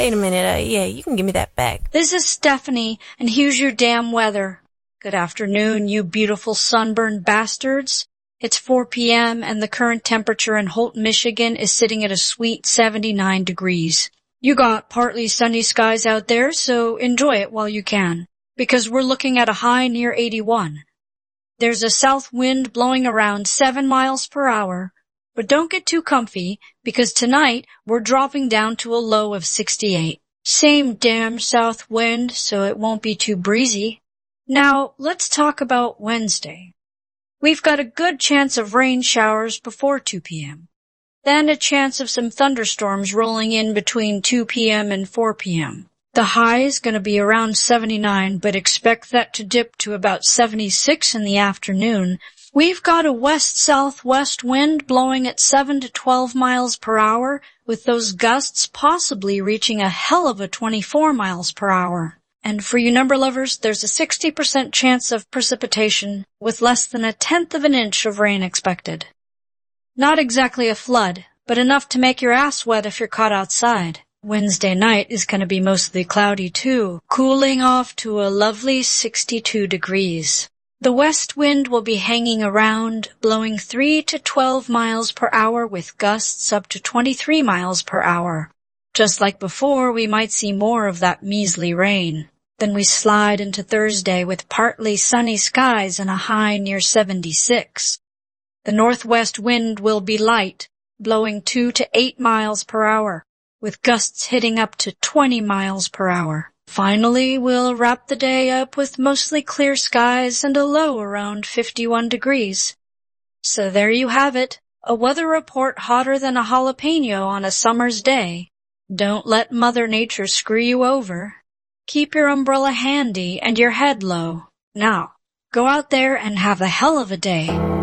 Wait a minute, yeah, you can give me that back. This is Stephanie, and here's your damn weather. Good afternoon, you beautiful sunburned bastards. It's 4 p.m., and the current temperature in Holt, Michigan is sitting at a sweet 79 degrees. You got partly sunny skies out there, so enjoy it while you can, because we're looking at a high near 81. There's a south wind blowing around 7 miles per hour, but don't get too comfy, because tonight we're dropping down to a low of 68. Same damn south wind, so it won't be too breezy. Now, let's talk about Wednesday. We've got a good chance of rain showers before 2 p.m. Then a chance of some thunderstorms rolling in between 2 p.m. and 4 p.m. The high is going to be around 79, but expect that to dip to about 76 in the afternoon. We've got a west-southwest wind blowing at 7 to 12 miles per hour, with those gusts possibly reaching a hell of a 24 miles per hour. And for you number lovers, there's a 60% chance of precipitation, with less than 1/10 of an inch of rain expected. Not exactly a flood, but enough to make your ass wet if you're caught outside. Wednesday night is going to be mostly cloudy too, cooling off to a lovely 62 degrees. The west wind will be hanging around, blowing 3 to 12 miles per hour with gusts up to 23 miles per hour. Just like before, we might see more of that measly rain. Then we slide into Thursday with partly sunny skies and a high near 76. The northwest wind will be light, blowing 2 to 8 miles per hour, with gusts hitting up to 20 miles per hour. Finally, we'll wrap the day up with mostly clear skies and a low around 51 degrees. So there you have it, a weather report hotter than a jalapeno on a summer's day. Don't let Mother Nature screw you over. Keep your umbrella handy and your head low. Now, go out there and have a hell of a day.